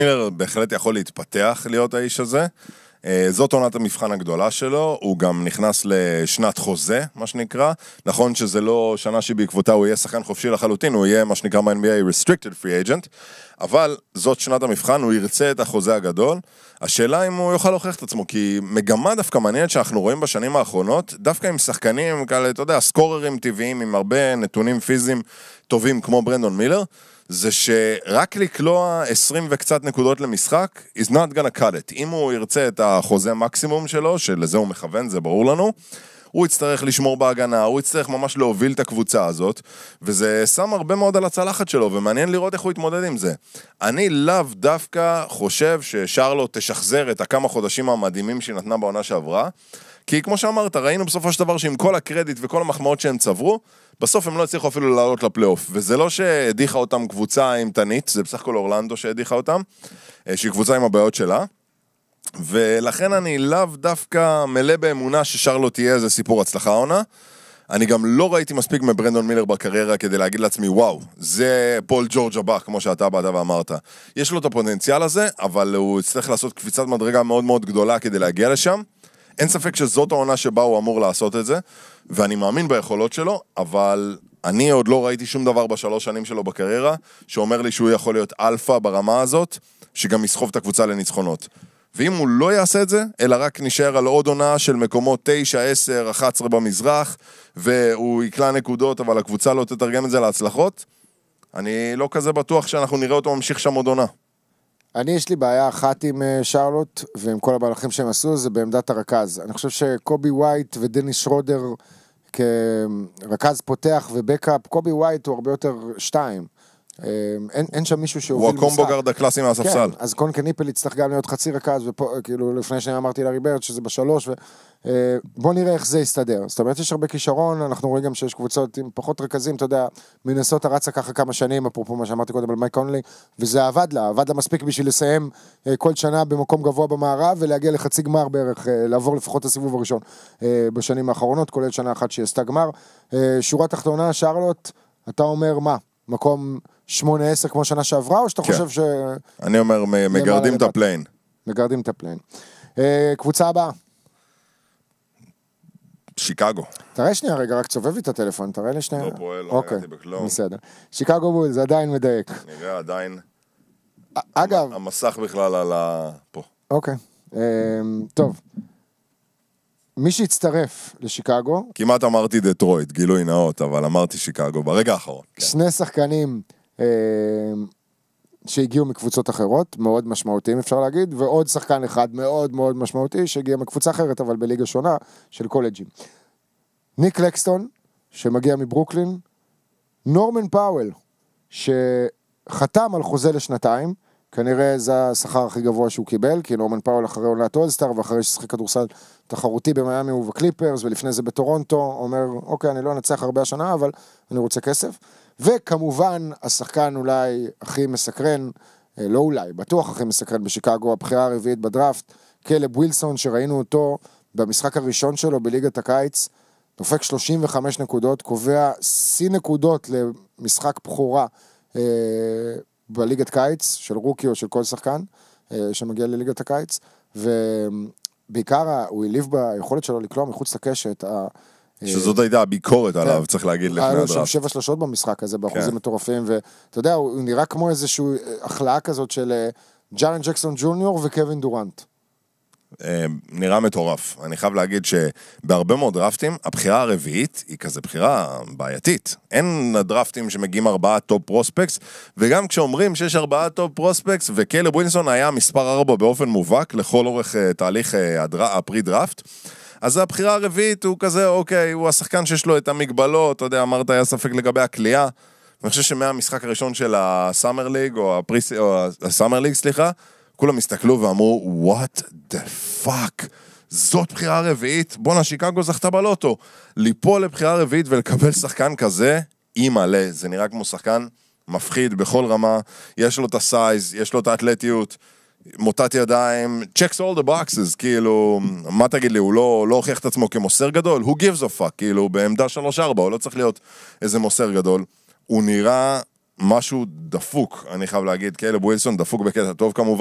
מילר בהחלט יכול להתפתח להיות האיש הזה. זאת עונת המבחן הגדולה שלו, הוא גם נכנס לשנת חוזה, מה שנקרא. נכון שזה לא שנה שבעקבותה הוא יהיה שחקן חופשי לחלוטין, הוא יהיה מה שנקרא ב-NBA restricted free agent, אבל זאת שנת המבחן, הוא ירצה את החוזה הגדול. השאלה אם הוא יוכל להוכיח את עצמו, כי מגמה דווקא מעניינת שאנחנו רואים בשנים האחרונות, דווקא עם שחקנים כאלה, אתה יודע, סקוררים טבעיים, עם הרבה נתונים פיזיים טובים כמו ברנדון מילר, זה שרק לקלוע 20 וקצת נקודות למשחק, is not gonna cut it. אם הוא ירצה את החוזה מקסימום שלו, שלזה הוא מכוון, זה ברור לנו, הוא יצטרך לשמור בהגנה, הוא יצטרך ממש להוביל את הקבוצה הזאת, וזה שם הרבה מאוד על הצלחת שלו, ומעניין לראות איך הוא יתמודד עם זה. אני לאו דווקא חושב ששרלוט תשחזר את הכמה חודשים המדהימים שהיא נתנה בעונה שעברה, כי כמו שאמרת, ראינו בסופו של דבר שעם כל הקרדיט וכל המחמאות שהם צברו, בסוף הם לא הצליחו אפילו לעלות לפלייאוף, וזה לא שהדיחה אותם קבוצה עם תנית, זה בסך הכל אורלנדו שהדיחה אותם, שהיא קבוצה עם הבעיות שלה, ולכן אני לאו דווקא מלא באמונה ששרלוט תהיה איזה סיפור הצלחה עונה. אני גם לא ראיתי מספיק מברנדון מילר בקריירה כדי להגיד לעצמי, וואו, זה פול ג'ורג' הבא, כמו שאתה באת ואמרת. יש לו את הפוטנציאל הזה, אבל הוא יצטרך לעשות קפיצת מדרגה מאוד מאוד גדולה כדי להגיע לשם. אין ספק שזאת העונה שבה הוא אמור לעשות את זה, ואני מאמין ביכולות שלו, אבל אני עוד לא ראיתי שום דבר בשלוש שנים שלו בקריירה, שאומר לי שהוא יכול להיות אלפא ברמה הזאת, שגם יסחוב את הקבוצה לניצחונות. ואם הוא לא יעשה את זה, אלא רק נשאר על עוד עונה של מקומות 9, 10, 11 במזרח, והוא יקלה נקודות, אבל הקבוצה לא תתרגם את זה להצלחות, אני לא כזה בטוח שאנחנו נראה אותו ממשיך שם עוד עונה. יש לי בעיה אחת עם שרלוט, ועם כל המהלכים שהם עשו, זה בעמדת הרכז. אני חושב שקובי ווייט ודניס שרודר, כרכז פותח ובקאפ, קובי ווייט הוא הרבה יותר 2. אין שם מישהו שהוביל משחק. הוא הקומבו גארד הקלאסי מהספסל. כן, אז קונקן ניפל יצטרך גם להיות חצי רכז, וכאילו לפני שניה אמרתי לארי ברד שזה בשלוש, בוא נראה איך זה יסתדר. זאת אומרת, יש הרבה כישרון, אנחנו רואים גם שיש קבוצות עם פחות רכזים, אתה יודע, מנסות הרצה ככה כמה שנים, אפרופו מה שאמרתי קודם על מייק קונלי, וזה עבד לה מספיק בשביל לסיים כל שנה במקום גבוה במערב, ולהגיע לחצי גמר בערך, לעבור לפחות הסיבוב הראשון בשנים האחרונות, כולל שנה אחת שהיא עשתה גמר. שורה תחתונה, שרלוט, אתה אומר מה? מקום 8-10 כמו שנה שעברה, או שאתה חושב ש... אני אומר, מגרדים את הפליין. מגרדים את הפליין. קבוצה הבאה. שיקגו. תראה שנייה רגע, רק צובב לי את הטלפון, תראה לי שנייה. לא פועל, לא נגעתי בכלום. בסדר. שיקגו בולס, עדיין מדייק. נראה עדיין. אגב. המסך בכלל על פה. אוקיי. טוב. מי שהצטרף לשיקגו... כמעט אמרתי דטרויט, גילוי נאות, אבל אמרתי שיקגו ברגע האחרון. שני שחקנים שהגיעו מקבוצות אחרות, מאוד משמעותיים אפשר להגיד, ועוד שחקן אחד מאוד מאוד משמעותי, שהגיע מקבוצה אחרת, אבל בליגה שונה, של קולג'ים. ניק לקסטון, שמגיע מברוקלין, נורמן פאוול, שחתם על חוזה לשנתיים, כנראה זה השכר הכי גבוה שהוא קיבל, כי נורמן פאוול אחרי עונת אולסטאר, ואחרי ששחק כדורסל תחרותי במייאמי ובקליפרס, ולפני זה בטורונטו, אומר, אוקיי, אני לא אנצח הרבה השנה, אבל אני רוצה כסף. וכמובן, השחקן אולי הכי מסקרן, לא אולי, בטוח הכי מסקרן בשיקגו, הבחירה הרביעית בדראפט, קלב ווילסון, שראינו אותו במשחק הראשון שלו בליגת הקיץ, דופק 35 נקודות, קובע שיא נקודות למשחק בחורה בליגת קיץ, של רוקי או של כל שחקן שמגיע לליגת הקיץ, ובעיקר הוא העליב ביכולת שלו לקלוע מחוץ לקשת, שזאת הייתה הביקורת עליו, צריך להגיד לפני הדראפט. היה לו שם 7 שלשות במשחק הזה, באחוזים מטורפים, ואתה יודע, הוא נראה כמו איזושהי החלאה כזאת של ג'ארן ג'קסון ג'וניור וקווין דורנט. נראה מטורף. אני חייב להגיד שבהרבה מאוד דראפטים, הבחירה הרביעית היא כזה בחירה בעייתית. אין דראפטים שמגיעים 4 טופ פרוספקס, וגם כשאומרים שיש 4 טופ פרוספקס, וקלב ווילסון היה מספר 4 באופן מובהק, לכל אורך תהליך הפרי דראפט, אז הבחירה הרביעית הוא כזה, אוקיי, הוא השחקן שיש לו את המגבלות, אתה יודע, אמרת, היה ספק לגבי הקליעה, ואני חושב שמהמשחק הראשון של הסאמר ליג, או הסאמר ליג, סליחה, כולם הסתכלו ואמרו, what the fuck, זאת בחירה רביעית, בונה, שיקגו זכתה בלוטו, ליפול לבחירה רביעית ולקבל שחקן כזה, מלא, זה נראה כמו שחקן מפחיד בכל רמה, יש לו את הסייז, יש לו את האתלטיות, מוטת ידיים, checks all the boxes, כאילו, מה תגיד לי, הוא לא הוכיח את עצמו כמוסר גדול, who gives a fuck, כאילו, בעמדה 3-4, הוא לא צריך להיות איזה מוסר גדול, הוא נראה משהו דפוק, אני חייב להגיד, קלב ווילסון דפוק בקטע טוב כמובן.